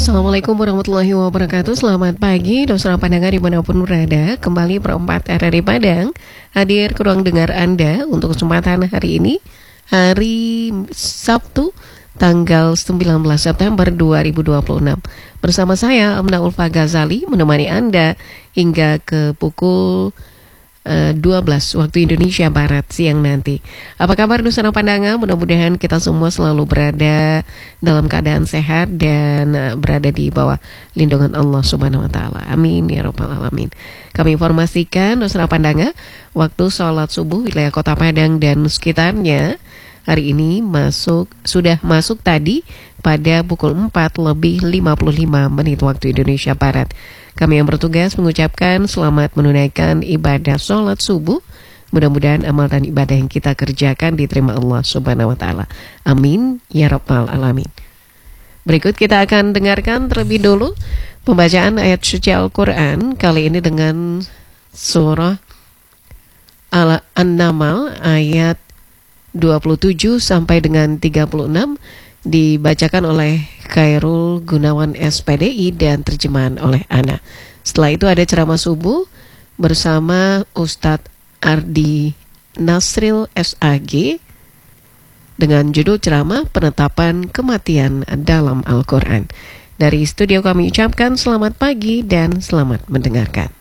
Assalamualaikum warahmatullahi wabarakatuh. Selamat pagi, saudara pendengar dimanapun berada. Kembali perempat RRI Padang hadir ke ruang dengar Anda untuk kesempatan hari ini, hari Sabtu, tanggal 19 September 2026. Bersama saya, Amna Ulfa Ghazali, menemani Anda hingga ke pukul 12 waktu Indonesia Barat siang nanti. Apa kabar Nusana Pandangan? Mudah-mudahan kita semua selalu berada dalam keadaan sehat dan berada di bawah lindungan Allah Subhanahu wa taala. Amin ya rabbal alamin. Kami informasikan Nusana Pandangan, waktu sholat subuh wilayah Kota Padang dan sekitarnya hari ini sudah masuk tadi pada pukul 4:55 waktu Indonesia Barat. Kami yang bertugas mengucapkan selamat menunaikan ibadah sholat subuh. Mudah-mudahan amal dan ibadah yang kita kerjakan diterima Allah Subhanahu wa taala. Amin ya rabbal alamin. Berikut kita akan dengarkan terlebih dulu pembacaan ayat suci Al-Quran, kali ini dengan surah An-Naml ayat 27 sampai dengan 36, dibacakan oleh Khairul Gunawan SPDI dan terjemahan oleh Ana. Setelah itu ada ceramah subuh bersama Ustadz Ardi Nasril SAG dengan judul ceramah penetapan kematian dalam Al-Quran. Dari studio kami ucapkan selamat pagi dan selamat mendengarkan.